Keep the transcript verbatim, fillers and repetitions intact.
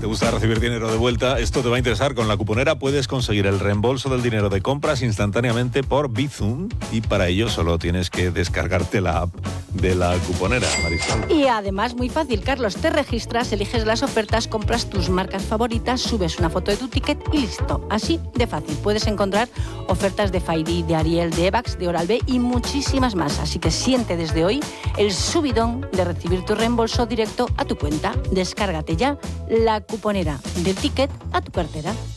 te gusta recibir dinero de vuelta, esto te va a interesar. Con La Cuponera puedes conseguir el reembolso del dinero de compras instantáneamente por Bizum y para ello solo tienes que descargarte la app de La Cuponera, Marisol. Y además, muy fácil, Carlos, te registras, eliges las ofertas, compras tus marcas favoritas, subes una foto de tu ticket y listo. Así de fácil. Puedes encontrar ofertas de Fairy, de Ariel, de Evax, de Oral-B y muchísimas más. Así que siente desde hoy el subidón de recibir tu reembolso directo a tu cuenta. Descárgate ya La Cuponera, del ticket a tu cartera.